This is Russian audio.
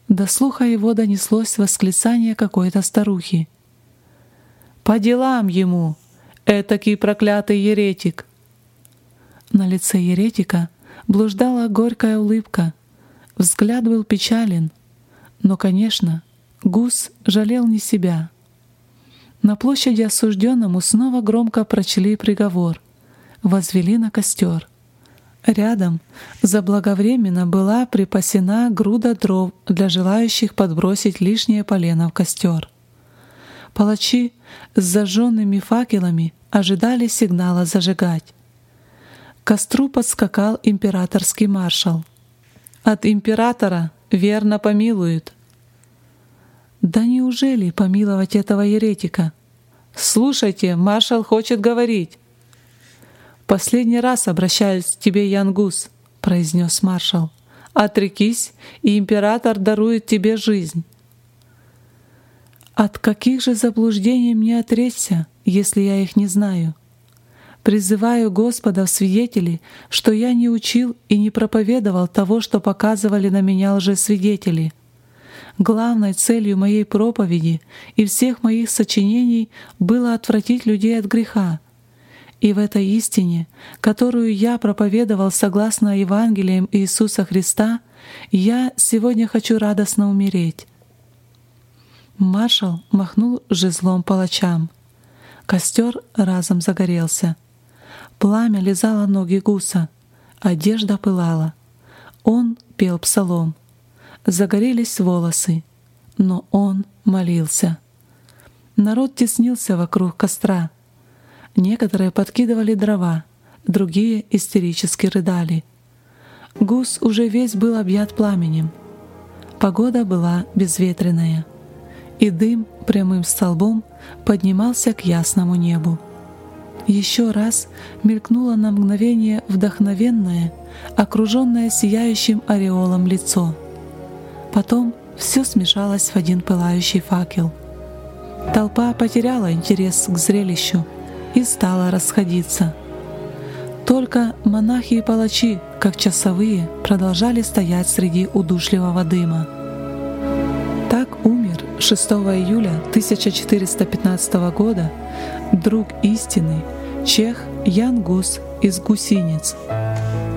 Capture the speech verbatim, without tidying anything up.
До слуха его донеслось восклицание какой-то старухи. «По делам ему! Этакий проклятый еретик!» На лице еретика блуждала горькая улыбка, взгляд был печален, но, конечно, Гус жалел не себя. На площади осужденному снова громко прочли приговор, возвели на костер. Рядом заблаговременно была припасена груда дров для желающих подбросить лишнее полено в костер. Палачи с зажженными факелами ожидали сигнала зажигать. К костру подскакал императорский маршал. «От императора верно помилуют». «Да неужели помиловать этого еретика?» «Слушайте, маршал хочет говорить». «Последний раз обращаюсь к тебе, Янгус», — произнес маршал. «Отрекись, и император дарует тебе жизнь». «От каких же заблуждений мне отречься, если я их не знаю? Призываю Господа в свидетели, что я не учил и не проповедовал того, что показывали на меня лжесвидетели. Главной целью моей проповеди и всех моих сочинений было отвратить людей от греха. И в этой истине, которую я проповедовал согласно Евангелиям Иисуса Христа, я сегодня хочу радостно умереть». Маршал махнул жезлом палачам. Костер разом загорелся. Пламя лизало ноги Гуса, одежда пылала. Он пел псалом. Загорелись волосы, но он молился. Народ теснился вокруг костра. Некоторые подкидывали дрова, другие истерически рыдали. Гус уже весь был объят пламенем. Погода была безветренная, и дым прямым столбом поднимался к ясному небу. Еще раз мелькнуло на мгновение вдохновенное, окруженное сияющим ореолом лицо. Потом все смешалось в один пылающий факел. Толпа потеряла интерес к зрелищу и стала расходиться. Только монахи и палачи, как часовые, продолжали стоять среди удушливого дыма. Так умер шестого июля тысяча четыреста пятнадцатого года друг истины, чех Ян Гус из Гусиниц.